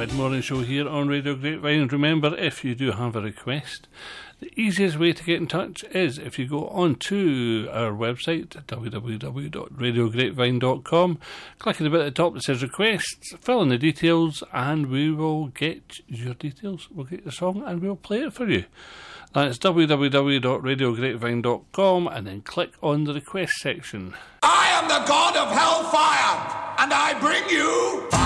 mid-morning show here on Radio Grapevine. Remember, if you do have a request, the easiest way to get in touch is if you go on to our website, www.radiograpevine.com, click on the bit at the top that says requests, fill in the details, and we will get your details. We'll get the song and we'll play it for you. That's www.radiograpevine.com, and then click on the request section. I am the god of hellfire, and I bring you...